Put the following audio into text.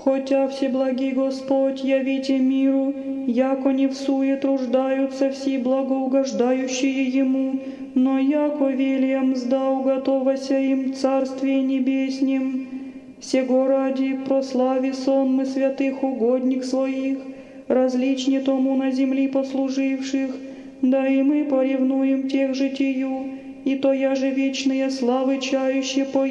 Хотя всеблагий Господь явите миру, яко не в суе труждаются все благоугождающие Ему, но яко вельям мзда уготовася им в Царстве Небеснем. Сего ради прослави сонмы святых угодник своих, различне тому на земли послуживших, да и мы поревнуем тех житию, и то я же вечные славы чающие по